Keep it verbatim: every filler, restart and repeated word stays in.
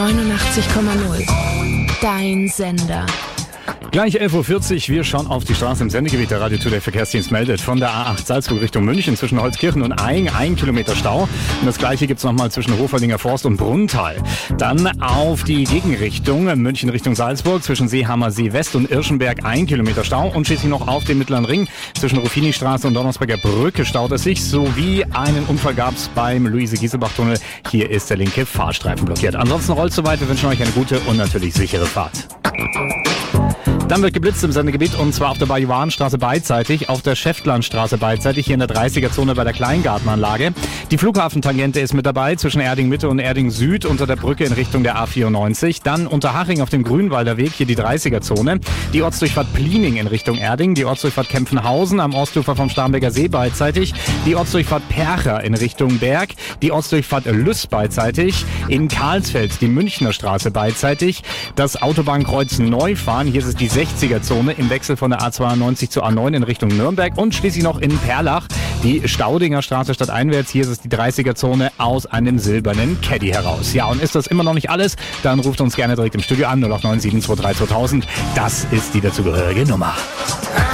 neunundachtzig Komma null. Dein Sender. Gleich elf Uhr vierzig, wir schauen auf die Straße im Sendegebiet. Der Radio Today Verkehrsdienst meldet von der A acht Salzburg Richtung München zwischen Holzkirchen und Aing, ein Kilometer Stau. Und das gleiche gibt's nochmal zwischen Hoferdinger Forst und Brunntal. Dann auf die Gegenrichtung, München Richtung Salzburg zwischen Seehammer See West und Irschenberg, ein Kilometer Stau. Und schließlich noch auf dem Mittleren Ring zwischen Ruffini-Straße und Donnersberger Brücke staut es sich. Sowie einen Unfall gab's beim Luise-Giesebach-Tunnel. Hier ist der linke Fahrstreifen blockiert. Ansonsten rollt soweit. Wir wünschen euch eine gute und natürlich sichere Fahrt. Dann wird geblitzt im Sendegebiet und zwar auf der Bajuwanstraße beidseitig, auf der Schäftlandstraße beidseitig, hier in der dreißiger-Zone bei der Kleingartenanlage. Die Flughafentangente ist mit dabei zwischen Erding Mitte und Erding Süd unter der Brücke in Richtung der A vierundneunzig. Dann Unterhaching auf dem Grünwalder Weg, hier die dreißiger-Zone. Die Ortsdurchfahrt Pliening in Richtung Erding, die Ortsdurchfahrt Kempfenhausen am Ostufer vom Starnberger See beidseitig, die Ortsdurchfahrt Percha in Richtung Berg, die Ortsdurchfahrt Lüss beidseitig, in Karlsfeld die Münchner Straße beidseitig, das Autobahnkreuz Neufahren, hier ist es die sechziger-Zone im Wechsel von der A zweiundneunzig zur A neun in Richtung Nürnberg und schließlich noch in Perlach die Staudinger Straße stadteinwärts. Hier ist es die dreißiger-Zone aus einem silbernen Caddy heraus. Ja, und ist das immer noch nicht alles? Dann ruft uns gerne direkt im Studio an null acht neun sieben zwei drei zweitausend. Das ist die dazugehörige Nummer.